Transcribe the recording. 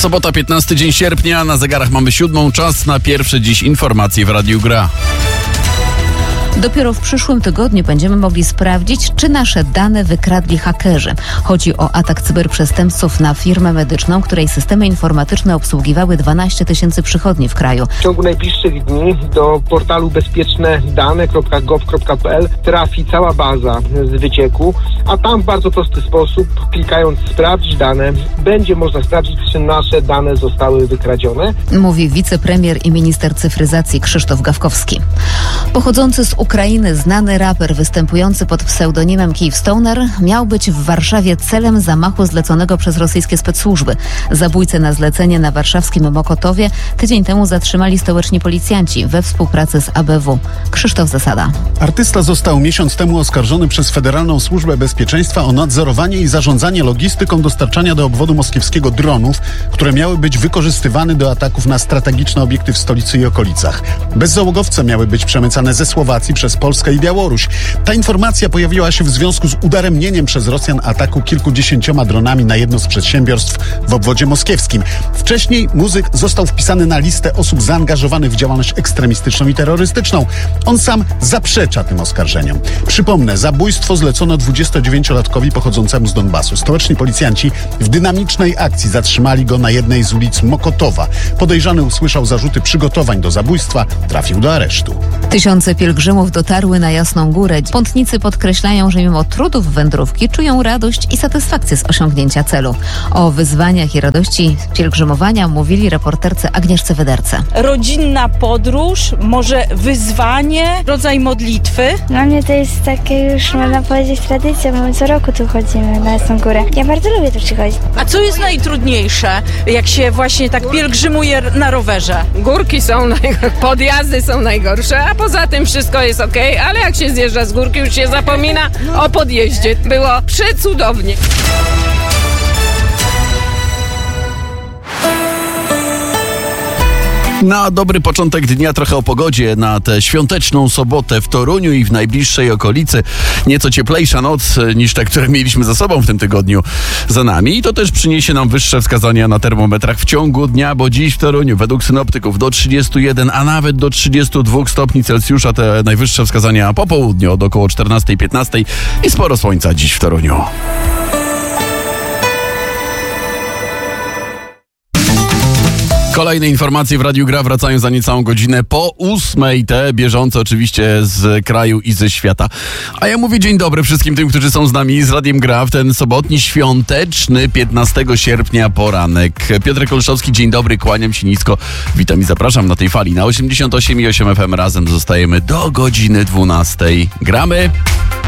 Sobota, 15 dzień sierpnia, na zegarach mamy 7, czas na pierwsze dziś informacje w Radiu Gra. Dopiero w przyszłym tygodniu będziemy mogli sprawdzić, czy nasze dane wykradli hakerzy. Chodzi o atak cyberprzestępców na firmę medyczną, której systemy informatyczne obsługiwały 12 tysięcy przychodni w kraju. W ciągu najbliższych dni do portalu bezpiecznedane.gov.pl trafi cała baza z wycieku, a tam w bardzo prosty sposób, klikając sprawdź dane, będzie można sprawdzić, czy nasze dane zostały wykradzione. Mówi wicepremier i minister cyfryzacji Krzysztof Gawkowski. Pochodzący z Ukrainy znany raper występujący pod pseudonimem Kyivstoner miał być w Warszawie celem zamachu zleconego przez rosyjskie specsłużby. Zabójcę na zlecenie na warszawskim Mokotowie tydzień temu zatrzymali stołeczni policjanci we współpracy z ABW. Krzysztof Zasada. Artysta został miesiąc temu oskarżony przez Federalną Służbę Bezpieczeństwa o nadzorowanie i zarządzanie logistyką dostarczania do obwodu moskiewskiego dronów, które miały być wykorzystywane do ataków na strategiczne obiekty w stolicy i okolicach. Bezzałogowce miały być przemycane ze Słowacji przez Polskę i Białoruś. Ta informacja pojawiła się w związku z udaremnieniem przez Rosjan ataku kilkudziesięcioma dronami na jedno z przedsiębiorstw w obwodzie moskiewskim. Wcześniej muzyk został wpisany na listę osób zaangażowanych w działalność ekstremistyczną i terrorystyczną. On sam zaprzecza tym oskarżeniom. Przypomnę, zabójstwo zlecono 29-latkowi pochodzącemu z Donbasu. Stołeczni policjanci w dynamicznej akcji zatrzymali go na jednej z ulic Mokotowa. Podejrzany usłyszał zarzuty przygotowań do zabójstwa, trafił do aresztu. Tysiące pielgrzymów dotarły na Jasną Górę. Pątnicy podkreślają, że mimo trudów wędrówki czują radość i satysfakcję z osiągnięcia celu. O wyzwaniach i radości pielgrzymowania mówili reporterce Agnieszce Wederce. Rodzinna podróż, może wyzwanie, rodzaj modlitwy. Dla mnie to jest takie już, można powiedzieć, tradycja, bo my co roku tu chodzimy na Jasną Górę. Ja bardzo lubię tu przychodzić. A co jest najtrudniejsze, jak się właśnie tak pielgrzymuje na rowerze? Górki są podjazdy są najgorsze, a poza tym wszystko jest okej, ale jak się zjeżdża z górki, już się zapomina o podjeździe. Było przecudownie. Na dobry początek dnia trochę o pogodzie na tę świąteczną sobotę w Toruniu i w najbliższej okolicy. Nieco cieplejsza noc niż te, które mieliśmy za sobą w tym tygodniu za nami. I to też przyniesie nam wyższe wskazania na termometrach w ciągu dnia, bo dziś w Toruniu według synoptyków do 31, a nawet do 32 stopni Celsjusza te najwyższe wskazania po południu od około 14-15 i sporo słońca dziś w Toruniu. Kolejne informacje w Radiu Gra wracają za niecałą godzinę po 8:00, te bieżące oczywiście z kraju i ze świata. A ja mówię dzień dobry wszystkim tym, którzy są z nami z Radiem Gra w ten sobotni, świąteczny 15 sierpnia poranek. Piotr Olszowski, dzień dobry, kłaniam się nisko, witam i zapraszam na tej fali na 88,8 FM. Razem zostajemy do godziny 12:00. Gramy!